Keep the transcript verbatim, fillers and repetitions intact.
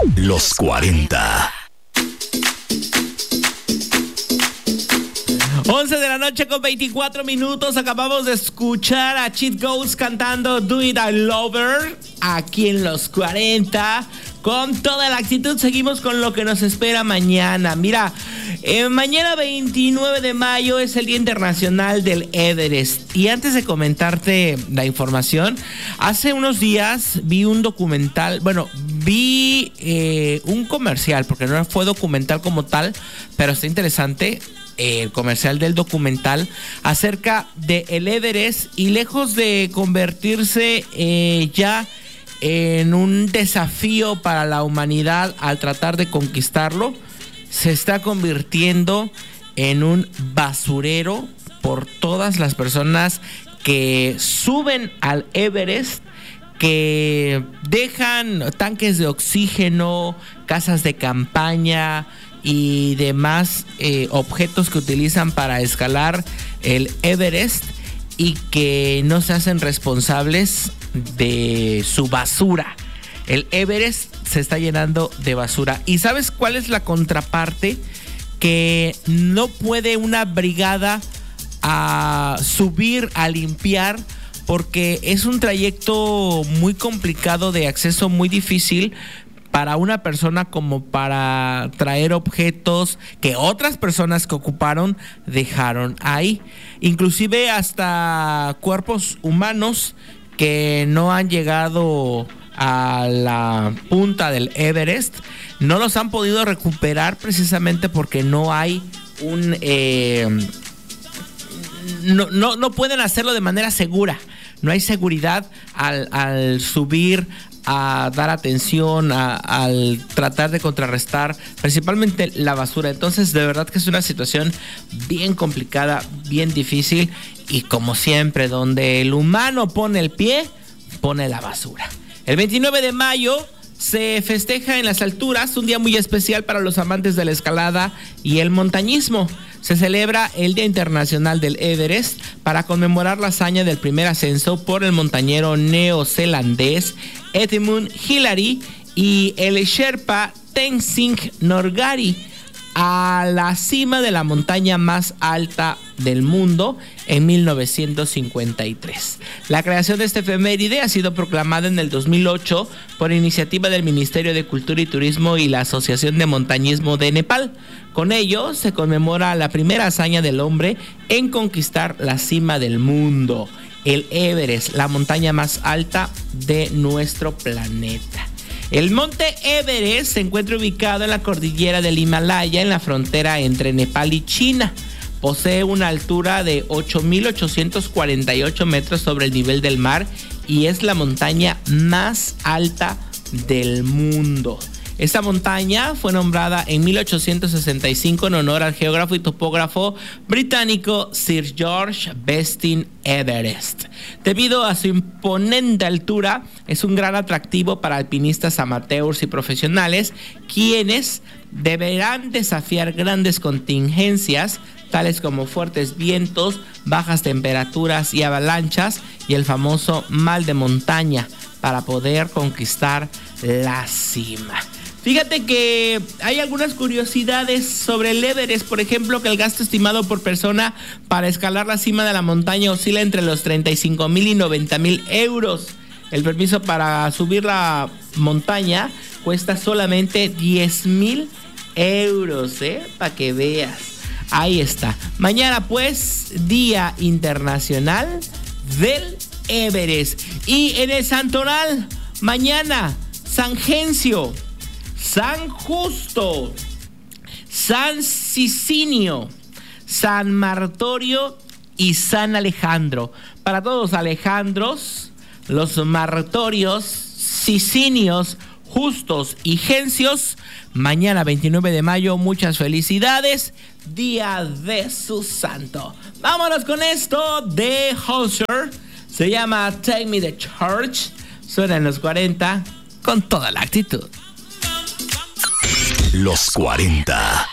Los cuarenta. once de la noche con veinticuatro minutos. Acabamos de escuchar a Cheat Ghost cantando Do It I Love Her aquí en Los cuarenta. Con toda la actitud seguimos con lo que nos espera mañana. Mira, eh, mañana veintinueve de mayo es el Día Internacional del Everest. Y antes de comentarte la información, hace unos días vi un documental, bueno, vi eh, un comercial, porque no fue documental como tal, pero está interesante. El comercial del documental acerca de el Everest, y lejos de convertirse eh, ya en un desafío para la humanidad al tratar de conquistarlo, se está convirtiendo en un basurero por todas las personas que suben al Everest, que dejan tanques de oxígeno, casas de campaña y demás eh, objetos que utilizan para escalar el Everest, y que no se hacen responsables de su basura. El Everest se está llenando de basura. ¿Y sabes cuál es la contraparte? Que no puede una brigada a subir a limpiar, porque es un trayecto muy complicado, de acceso muy difícil para una persona, como para traer objetos que otras personas que ocuparon dejaron ahí. Inclusive hasta cuerpos humanos que no han llegado a la punta del Everest no los han podido recuperar, precisamente porque no hay un eh, no, no, no pueden hacerlo de manera segura. No hay seguridad al, al subir, a dar atención, a, al tratar de contrarrestar principalmente la basura. Entonces, de verdad que es una situación bien complicada, bien difícil, y como siempre, donde el humano pone el pie, pone la basura. El veintinueve de mayo se festeja en las alturas, un día muy especial para los amantes de la escalada y el montañismo. Se celebra el Día Internacional del Everest para conmemorar la hazaña del primer ascenso por el montañero neozelandés Edmund Hillary y el Sherpa Tenzing Norgay a la cima de la montaña más alta del mundo en mil novecientos cincuenta y tres. La creación de esta efeméride ha sido proclamada en el dos mil ocho por iniciativa del Ministerio de Cultura y Turismo y la Asociación de Montañismo de Nepal. Con ello se conmemora la primera hazaña del hombre en conquistar la cima del mundo, el Everest, la montaña más alta de nuestro planeta. El monte Everest se encuentra ubicado en la cordillera del Himalaya, en la frontera entre Nepal y China. Posee una altura de ocho mil ochocientos cuarenta y ocho metros sobre el nivel del mar y es la montaña más alta del mundo. Esta montaña fue nombrada en mil ochocientos sesenta y cinco en honor al geógrafo y topógrafo británico Sir George Bestin Everest. Debido a su imponente altura, es un gran atractivo para alpinistas amateurs y profesionales, quienes deberán desafiar grandes contingencias, tales como fuertes vientos, bajas temperaturas y avalanchas, y el famoso mal de montaña, para poder conquistar la cima. Fíjate que hay algunas curiosidades sobre el Everest. Por ejemplo, que el gasto estimado por persona para escalar la cima de la montaña oscila entre los treinta y cinco mil y noventa mil euros. El permiso para subir la montaña cuesta solamente diez mil euros, ¿eh? Para que veas. Ahí está. Mañana, pues, Día Internacional del Everest. Y en el Santoral, mañana, San Gencio, San Justo, San Cicinio, San Martorio y San Alejandro. Para todos los Alejandros, los Martorios, Cicinios, Justos y Gencios, mañana veintinueve de mayo, muchas felicidades, día de su santo. Vámonos con esto de Hozier, se llama Take Me to Church, suena en los cuarenta con toda la actitud. Los cuarenta.